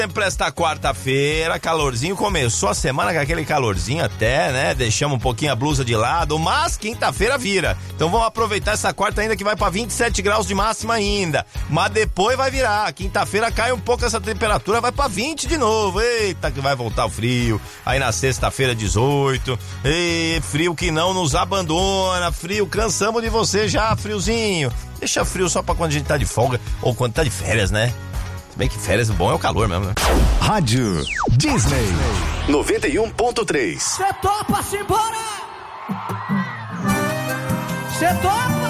Sempre esta quarta-feira, calorzinho, começou a semana com aquele calorzinho até, né? Deixamos um pouquinho a blusa de lado, mas quinta-feira vira. Então vamos aproveitar essa quarta ainda que vai pra 27 graus de máxima ainda. Mas depois vai virar. Quinta-feira cai um pouco essa temperatura, vai pra 20 de novo. Eita, que vai voltar o frio. Aí na sexta-feira 18. E frio que não nos abandona. Frio, cansamos de você já, friozinho. Deixa frio só pra quando a gente tá de folga ou quando tá de férias, né? Se bem que férias, o bom é o calor mesmo, né? Rádio Disney 91.3. Cê topa, simbora! Cê topa!